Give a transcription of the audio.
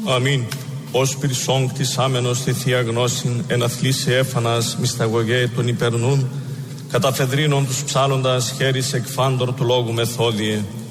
Αμήν. Ως πυρσόν κτισάμενος στη Θεία Γνώσιν, εναθλήσει έφανας μυσταγωγέ των υπερνούν, καταφεδρίνων τους ψάλλοντας χέρις εκφάντορ του λόγου μεθόδιε.